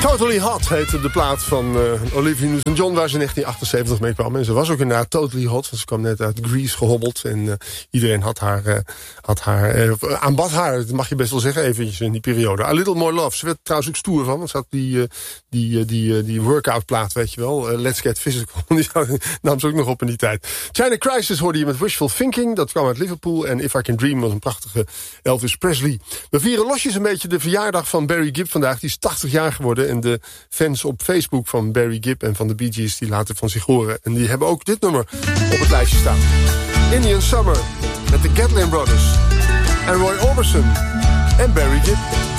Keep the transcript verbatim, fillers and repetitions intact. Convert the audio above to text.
Totally Hot heette de plaat van uh, Olivia Newton-John, waar ze in negentien achtenzeventig mee kwam. En ze was ook inderdaad totally hot, want ze kwam net uit Grease gehobbeld. En uh, iedereen had haar, uh, had haar uh, aanbad haar, dat mag je best wel zeggen, eventjes in die periode. A Little More Love. Ze werd trouwens ook stoer van, want ze had die, uh, die, uh, die, uh, die workout plaat, weet je wel. Uh, Let's Get Physical. Die nam ze ook nog op in die tijd. China Crisis hoorde je met Wishful Thinking. Dat kwam uit Liverpool. En If I Can Dream was een prachtige Elvis Presley. We vieren losjes een beetje de verjaardag van Barry Gibb vandaag. Die is tachtig jaar geworden. En de fans op Facebook van Barry Gibb en van de Bee Gees die laten van zich horen. En die hebben ook dit nummer op het lijstje staan. Indian Summer met de Gatlin Brothers. En Roy Orbison en Barry Gibb.